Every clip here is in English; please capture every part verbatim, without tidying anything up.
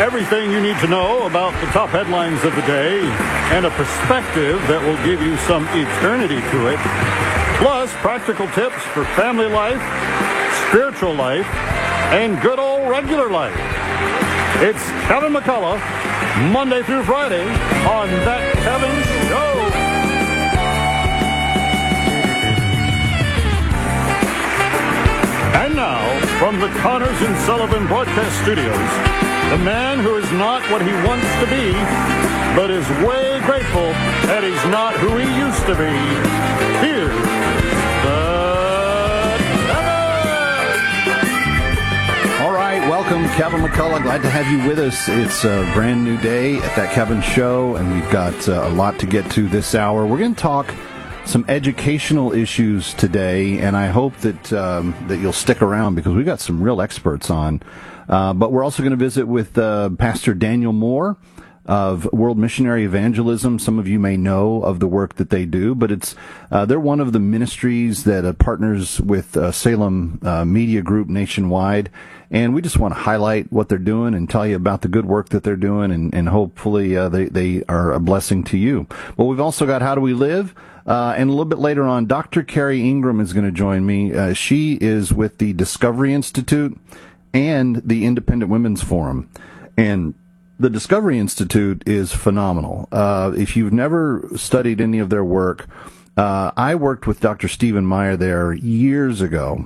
Everything you need to know about the top headlines of the day and a perspective that will give you some eternity to it. Plus, practical tips for family life, spiritual life, and good old regular life. It's Kevin McCullough, Monday through Friday on That Kevin Show. And now, from the Connors and Sullivan Broadcast Studios, the man who is not what he wants to be, but is way grateful that he's not who he used to be. Here's the Kevin! All right, welcome, Kevin McCullough. Glad to have you with us. It's a brand new day at That Kevin Show, and we've got uh, a lot to get to this hour. We're going to talk some educational issues today, and I hope that um, that you'll stick around because we've got some real experts on. Uh, but we're also going to visit with uh, Pastor Daniel Moore of World Missionary Evangelism. Some of you may know of the work that they do, but it's uh, they're one of the ministries that uh, partners with uh, Salem uh, Media Group nationwide. And we just want to highlight what they're doing and tell you about the good work that they're doing, and, and hopefully uh, they, they are a blessing to you. But we've also got How Do We Live? Uh, and a little bit later on, Doctor Carrie Ingram is going to join me. Uh, she is with the Discovery Institute and the Independent Women's Forum. And the Discovery Institute is phenomenal. Uh, if you've never studied any of their work, uh, I worked with Doctor Stephen Meyer there years ago.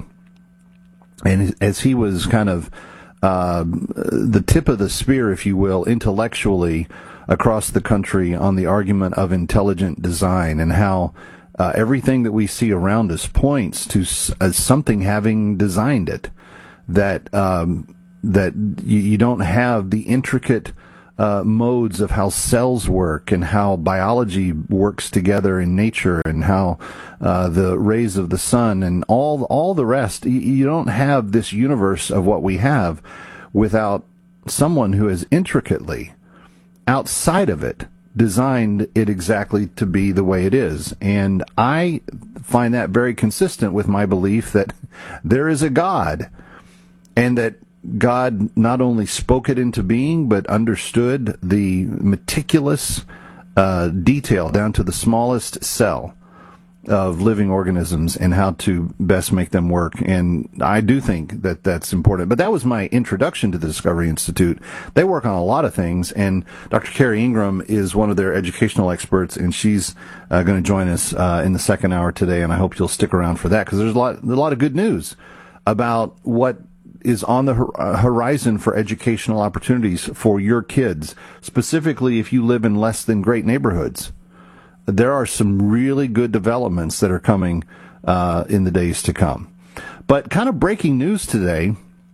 And as he was kind of uh, the tip of the spear, if you will, intellectually across the country on the argument of intelligent design and how uh, everything that we see around us points to s- uh, something having designed it. That um, that you, you don't have the intricate uh, modes of how cells work and how biology works together in nature and how uh, the rays of the sun and all all the rest. You, you don't have this universe of what we have without someone who has intricately, outside of it, designed it exactly to be the way it is. And I find that very consistent with my belief that there is a God, and that God not only spoke it into being, but understood the meticulous uh, detail down to the smallest cell of living organisms and how to best make them work. And I do think that that's important. But that was my introduction to the Discovery Institute. They work on a lot of things, and Doctor Carrie Ingram is one of their educational experts, and she's uh, going to join us uh, in the second hour today, and I hope you'll stick around for that, because there's a lot, a lot of good news about what is on the horizon for educational opportunities for your kids, specifically if you live in less than great neighborhoods. There are some really good developments that are coming uh, in the days to come. But kind of breaking news today,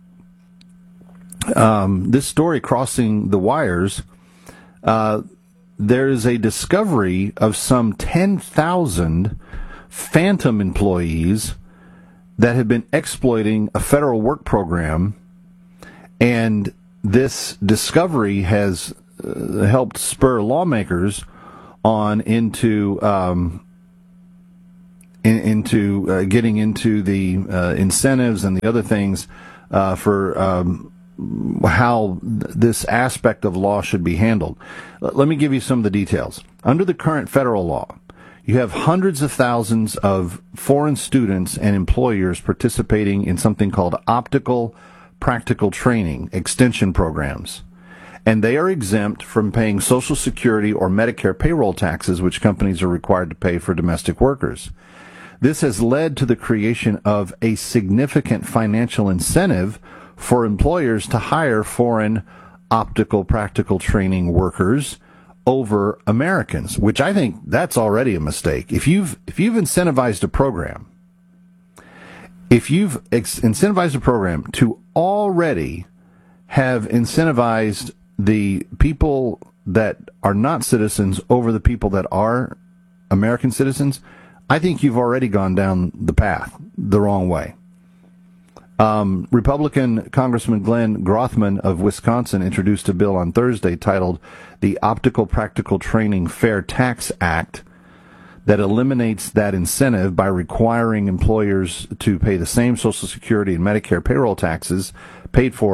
um, this story crossing the wires, uh, there is a discovery of some ten thousand phantom employees that have been exploiting a federal work program, and this discovery has uh, helped spur lawmakers on into um, in, into uh, getting into the uh, incentives and the other things uh, for um, how th- this aspect of law should be handled. L- let me give you some of the details. Under the current federal law, you have hundreds of thousands of foreign students and employers participating in something called optical practical training extension programs. And they are exempt from paying Social Security or Medicare payroll taxes, which companies are required to pay for domestic workers. This has led to the creation of a significant financial incentive for employers to hire foreign optical practical training workers over Americans, which I think that's already a mistake. If you've if you've incentivized a program, if you've ex- incentivized a program to already have incentivized the people that are not citizens over the people that are American citizens, I think you've already gone down the path the wrong way. Um, Republican Congressman Glenn Grothman of Wisconsin introduced a bill on Thursday titled the Optical Practical Training Fair Tax Act that eliminates that incentive by requiring employers to pay the same Social Security and Medicare payroll taxes paid for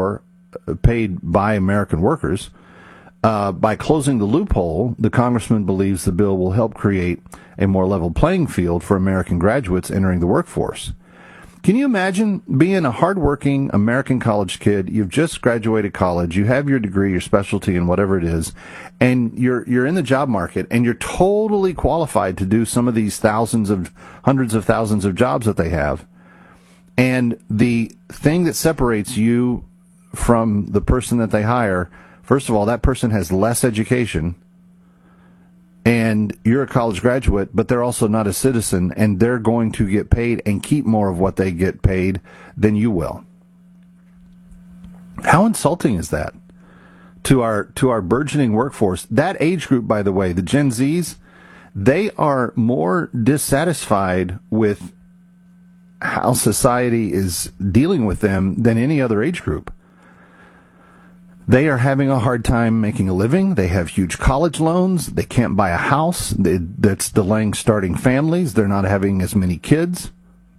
paid by American workers. Uh, by closing the loophole, the congressman believes the bill will help create a more level playing field for American graduates entering the workforce. Can you imagine being a hardworking American college kid? You've just graduated college, you have your degree, your specialty, and whatever it is, and you're you're in the job market, and you're totally qualified to do some of these thousands of, hundreds of thousands of jobs that they have. And the thing that separates you from the person that they hire, first of all, that person has less education, and you're a college graduate, but they're also not a citizen, and they're going to get paid and keep more of what they get paid than you will. How insulting is that to our to our burgeoning workforce? That age group, by the way, the Gen Zs, they are more dissatisfied with how society is dealing with them than any other age group. They are having a hard time making a living. They have huge college loans. They can't buy a house. That's delaying starting families. They're not having as many kids.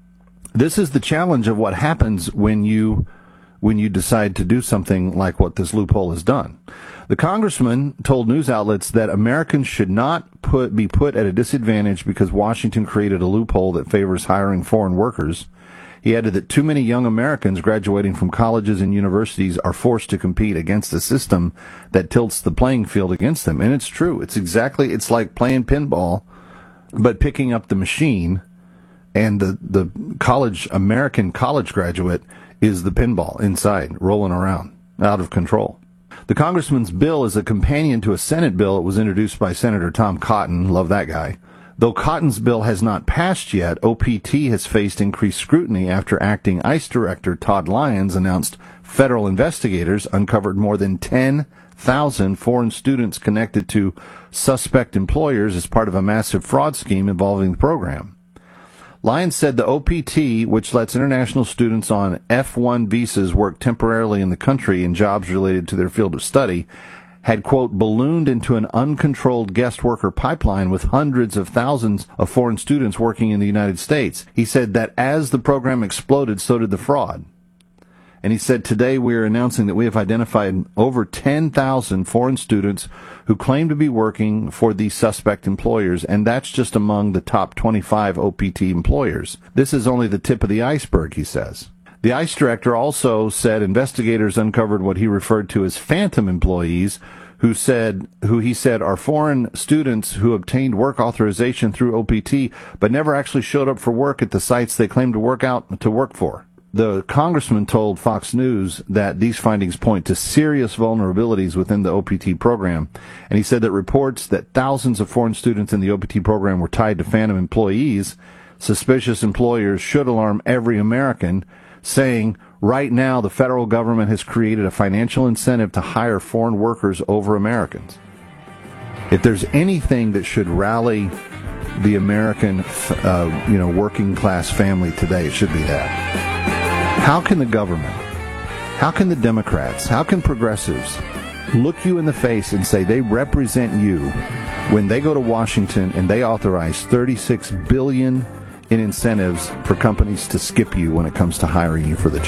This is the challenge of what happens when you when you decide to do something like what this loophole has done. The congressman told news outlets that Americans should not put be put at a disadvantage because Washington created a loophole that favors hiring foreign workers. He added that too many young Americans graduating from colleges and universities are forced to compete against a system that tilts the playing field against them. And it's true. It's exactly, it's like playing pinball, but picking up the machine, and the, the college, American college graduate is the pinball inside, rolling around, out of control. The congressman's bill is a companion to a Senate bill that was introduced by Senator Tom Cotton. Love that guy. Though Cotton's bill has not passed yet, O P T has faced increased scrutiny after acting ICE Director Todd Lyons announced federal investigators uncovered more than ten thousand foreign students connected to suspect employers as part of a massive fraud scheme involving the program. Lyons said the O P T, which lets international students on F one visas work temporarily in the country in jobs related to their field of study, had, quote, ballooned into an uncontrolled guest worker pipeline with hundreds of thousands of foreign students working in the United States. He said that as the program exploded, so did the fraud. And he said, today we are announcing that we have identified over ten thousand foreign students who claim to be working for these suspect employers, and that's just among the top twenty-five O P T employers. This is only the tip of the iceberg, he says. The ICE director also said investigators uncovered what he referred to as phantom employees who said, who he said are foreign students who obtained work authorization through O P T but never actually showed up for work at the sites they claimed to work out to work for. The congressman told Fox News that these findings point to serious vulnerabilities within the O P T program, and he said that reports that thousands of foreign students in the O P T program were tied to phantom employees, suspicious employers, should alarm every American, saying, right now the federal government has created a financial incentive to hire foreign workers over Americans. If there's anything that should rally the American, uh, you know, working class family today, it should be that. How can the government, how can the Democrats, how can progressives look you in the face and say they represent you when they go to Washington and they authorize thirty-six billion dollars in incentives for companies to skip you when it comes to hiring you for the job?